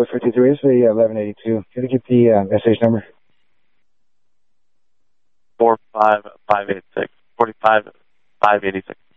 453 is the 1182. Can you get the SH number? 45586. 45586.